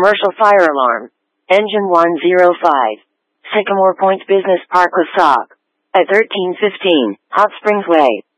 commercial fire alarm. Engine 105. Sycamore Point Business Park, Woodstock. At 1315 Hot Springs Way.